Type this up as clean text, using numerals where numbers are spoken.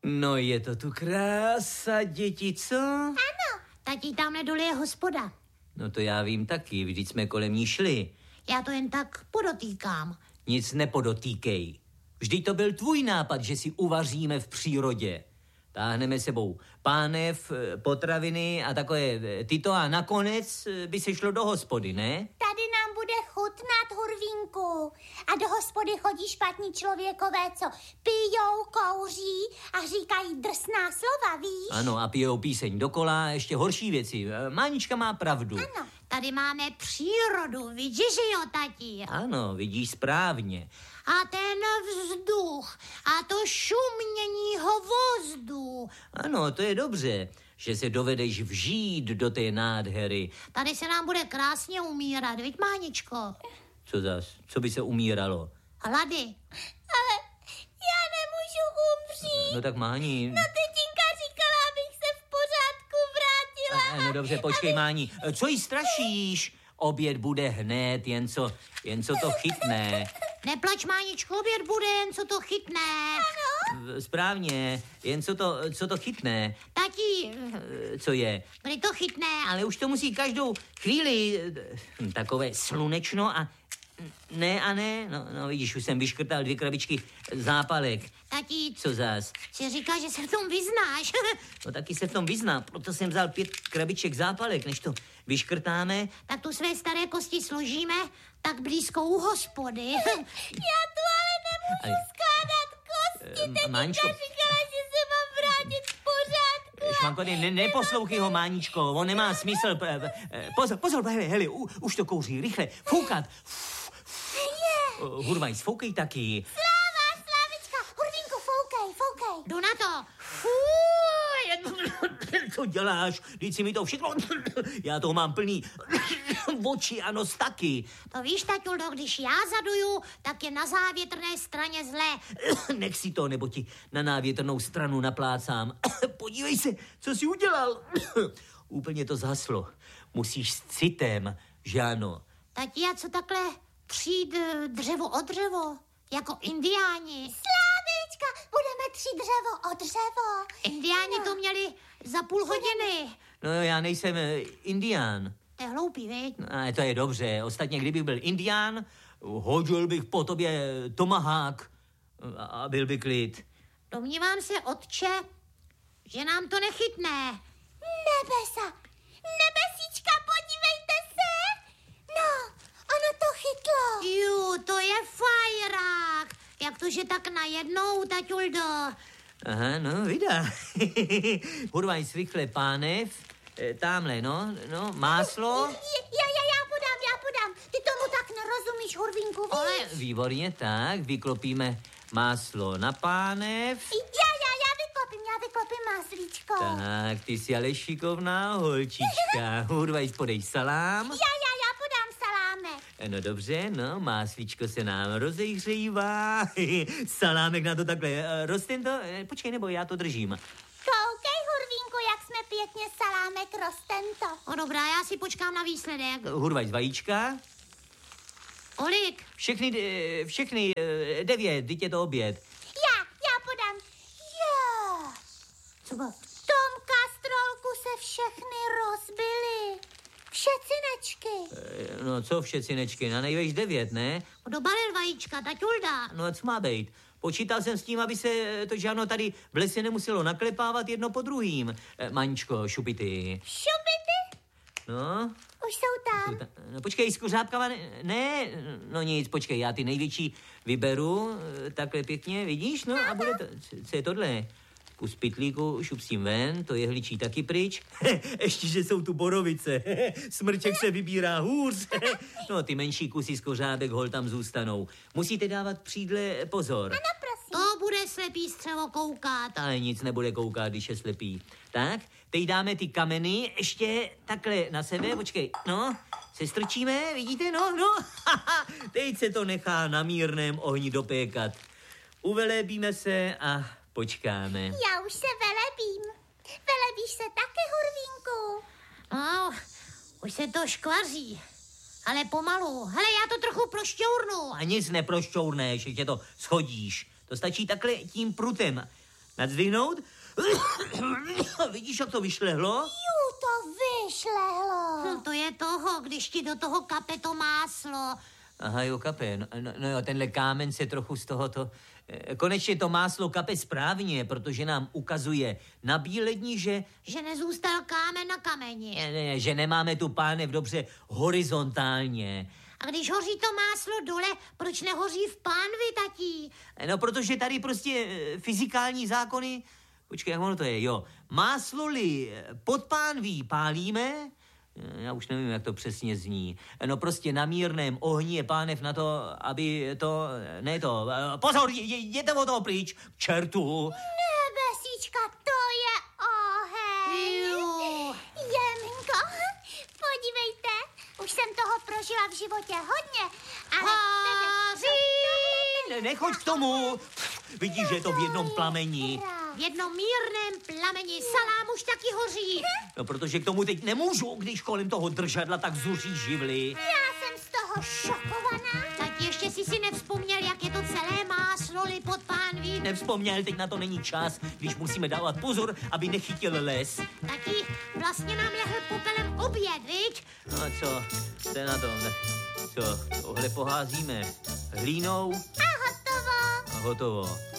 No je to tu krása, děti, co? Ano, tatí tamhle dole je hospoda. No to já vím taky, vždyť jsme kolem ní šli. Já to jen tak podotýkám. Nic nepodotýkej. Vždyť to byl tvůj nápad, že si uvaříme v přírodě. Táhneme sebou pánev, potraviny a takové tyto a nakonec by se šlo do hospody, ne? Tady nám bude chutnat, Hurvínku. A do hospody chodí špatní člověkové, co pijou, kouří a říkají drsná slova, víš? Ano, a pijou píseň dokola, ještě horší věci. Mánička má pravdu. Ano, tady máme přírodu, vidíš, že jo, tati? Ano, vidíš správně. A ten vzduch a to šumění hovozdu. Ano, to je dobře, že se dovedeš vžít do té nádhery. Tady se nám bude krásně umírat, viď, Máničko? Co zas? Co by se umíralo? Hlady. Ale já nemůžu umřít. No tak Máni... No tetinka říkala, abych se v pořádku vrátila. No dobře, počkej, Máni. Co jí strašíš? Oběd bude hned, jen co to chytne. Neplač, Máničko, oběd bude, jen co to chytne. Ano. Správně, jen co to chytne. Tati. Co je? Kdy to chytne? Ale už to musí každou chvíli takové slunečno a ne a ne. No vidíš, už jsem vyškrtal 2 krabičky zápalek. Tati. Co zás? Si říká, že se v tom vyznáš. No taky se v tom vyznám, proto jsem vzal 5 krabiček zápalek, než to vyškrtáme. Tak tu své staré kosti složíme tak blízko u hospody. Já tu ale nemůžu skládat kosti. Teďka říkala, že se mám vrátit v pořádku. Švanko, neposlouchej ho, Máničko, on nemá smysl. Pozor, hele, už to kouří, rychle, foukat. Hurvaj, sfoukej taky. Slávička, Hurvínku, foukej. Jdu na to. Co děláš? Vždyť si mi to všechno... Já toho mám plný oči a nos taky. To víš, taťuldo, když já zaduju, tak je na závětrné straně zlé. Nech si to, nebo ti na návětrnou stranu naplácám. Podívej se, co jsi udělal. Úplně to zhaslo. Musíš s citem, že ano? Tati, a co takhle třít dřevo o dřevo? Jako indiáni. Slávička, budeme třít dřevo o dřevo. Indiáni to měli za půl hodiny. No já nejsem indián. To je hloupý, viď? No, to je dobře. Ostatně, kdybych byl indián, hodil bych po tobě tomahák a byl by klid. Domnívám se, otče, že nám to nechytne. Nebesíčka, podívejte se. No, ono to chytlo. To je fajrák. Jak to, že tak najednou, taťuldo? Aha, no, vydá. Hurvaj, rychle pánev. Támhle, no, máslo. Já podám. Ty tomu tak nerozumíš, Hurvínku, víš? Ale výborně, tak, vyklopíme máslo na pánev. Já vyklopím máslíčko. Tak, ty jsi ale šikovná holčička. Hurvaj, podej salám. Já podám salámek. No dobře, no, máslíčko se nám rozehřívá. Salámek na to takhle. Rosten to? Počkej, nebo já to držím. Koukej, Hurvínku, jak jsme pěkně salámek rostento. O dobrá, já si počkám na výsledek. Hurvaj z vajíčka. Kolik? Všechny 9, teď je to oběd. Já podám. Jo. Co bylo? V tom kastrolku se všechny rozbily. Všetcinečky. No co všetcinečky, na nejvejš 9, ne? Dobalil vajíčka, taťulda. No a co má být? Počítal jsem s tím, aby se to žádno tady v lese nemuselo naklepávat jedno po druhým. Maničko, šupity. Šupity? No? Už jsou tam. No počkej, s kuřápkama ne, no nic, počkej, já ty největší vyberu, takhle pěkně, vidíš, no a bude to, co je tohle? Kus pytlíku, šup s tím ven, to jehličí taky pryč. Ještě, že jsou tu borovice. Smrček se vybírá hůř. No, ty menší kusy z kořábek hol tam zůstanou. Musíte dávat přídle pozor. Ano, prosím. To bude slepý střevo koukat. Ale nic nebude koukat, když je slepý. Tak, teď dáme ty kameny ještě takhle na sebe, počkej, no, se strčíme, vidíte, no. Teď se to nechá na mírném ohni dopékat. Uvelébíme se a počkáme. Já už se velebím. Velebíš se taky, Hurvínku? No, už se to škvaří, ale pomalu. Hele, já to trochu prošťournu. A nic neprošťourneš, ještě to schodíš. To stačí takhle tím prutem. Nadzdvihnout. Vidíš, jak to vyšlehlo? Ju, to vyšlehlo. To je toho, když ti do toho kape to máslo. Aha, jo, kape. No jo, tenhle kámen se trochu z tohoto... Konečně to máslo kape správně, protože nám ukazuje na bíledni, že... Že nezůstal kámen na kameni. Ne, že nemáme tu pánev dobře horizontálně. A když hoří to máslo dole, proč nehoří v pánvi, tatí? No, protože tady prostě fyzikální zákony... Počkej, jak ono to je, jo. Máslo-li pod pánví pálíme... Já už nevím, jak to přesně zní. No prostě na mírném ohni je pánev na to, aby to... Ne to... Pozor, jděte od toho pryč, k čertu. Nebesíčka, to je oheň. Jeminko, podívejte, už jsem toho prožila v životě hodně, ale... Nechoď k tomu. Vidíš, že je to v jednom plameni. V jednom mírném plameni salám už taky hoří. No, protože k tomu teď nemůžu, když kolem toho držadla tak zuří živly. Já jsem z toho šokovaná. Tak ještě si nevzpomněl, jak je to celé máslo-li pod pánví? Nevzpomněl, teď na to není čas, když musíme dávat pozor, aby nechytil les. Taky vlastně nám lehl popelem oběd, viď? No a co? To je na tom. Co? Tohle poházíme hlínou. A hotovo. A hotovo.